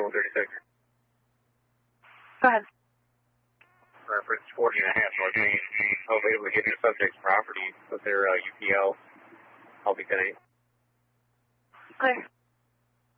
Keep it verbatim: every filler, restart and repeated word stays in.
one thirty-six. Go ahead. Reference forty and a half North Main. I'll be able to give you the subject's property with their uh, U P L. I'll be ten eight. Okay.